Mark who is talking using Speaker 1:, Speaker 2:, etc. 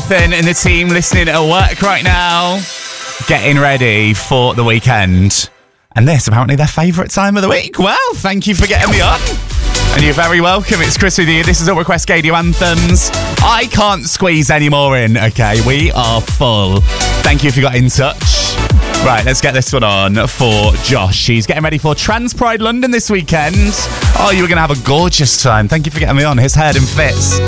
Speaker 1: Nathan and the team listening at work right now, getting ready for the weekend. And this, apparently their favourite time of the week. Well, thank you for getting me on. And you're very welcome. It's Chris with you. This is All Request Radio Anthems. I can't squeeze any more in, okay? We are full. Thank you if you got in touch. Right, let's get this one on for Josh. He's getting ready for Trans Pride London this weekend. Oh, you were going to have a gorgeous time. Thank you for getting me on. His Heard and Fits.